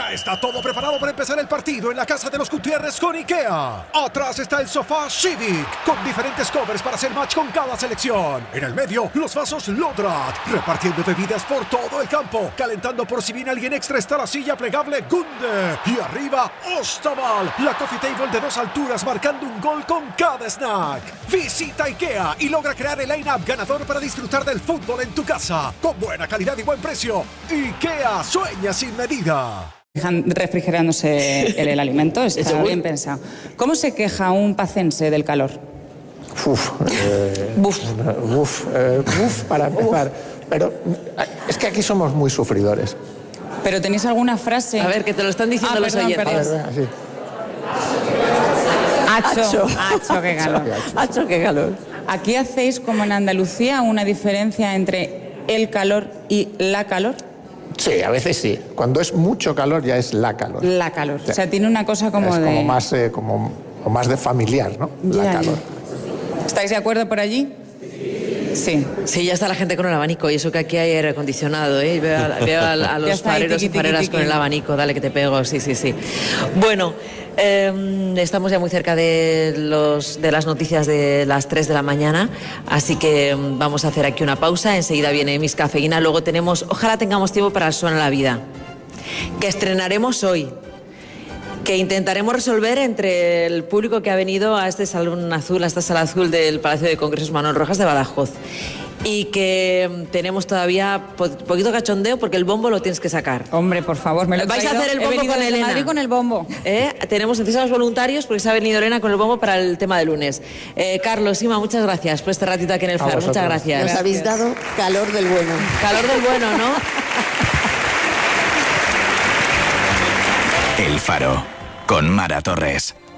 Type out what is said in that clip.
Ya está todo preparado para empezar el partido en la casa de los Gutiérrez con IKEA. Atrás está el sofá Civic, con diferentes covers para hacer match con cada selección. En el medio, los vasos Lodrat, repartiendo bebidas por todo el campo. Calentando por si viene alguien extra está la silla plegable Gunde. Y arriba, Ostaval, la coffee table de 2 alturas marcando un gol con cada snack. Visita IKEA y logra crear el line-up ganador para disfrutar del fútbol en tu casa. Con buena calidad y buen precio. IKEA, sueña sin medida. Dejan refrigerándose el alimento, está bien pensado. ¿Cómo se queja un pacense del calor? Para empezar. Pero es que aquí somos muy sufridores. ¿Pero tenéis alguna frase? A ver, que te lo están diciendo los oyentes. A ver, venga, sí. Acho, qué calor. Hacho, qué calor. ¿Aquí hacéis, como en Andalucía, una diferencia entre el calor y la calor? Sí, a veces sí. Cuando es mucho calor ya es la calor. La calor. Sí. O sea, tiene una cosa como es de... como más de familiar, ¿no? La calor. ¿Estáis de acuerdo por allí? Sí. Sí, ya está la gente con el abanico y eso que aquí hay aire acondicionado, ¿eh? Veo a los fareros y fareras con el abanico, dale que te pego, sí. Bueno, estamos ya muy cerca de las noticias de las 3 de la mañana, así que vamos a hacer aquí una pausa, enseguida viene Miss Cafeína, luego ojalá tengamos tiempo para Suena la Vida, que estrenaremos hoy, que intentaremos resolver entre el público que ha venido a este salón azul, a esta sala azul del Palacio de Congresos Manuel Rojas de Badajoz. Y que tenemos todavía poquito cachondeo porque el bombo lo tienes que sacar. Hombre, por favor, me lo he Vais traído. a hacer el bombo He venido con desde Elena. Madrid con el bombo. Necesitamos voluntarios porque se ha venido Elena con el bombo para el tema de lunes. Carlos, Ima, muchas gracias por este ratito aquí en el FAR. Muchas gracias. Nos habéis dado calor del bueno. Calor del bueno, ¿no? El Faro, con Mara Torres.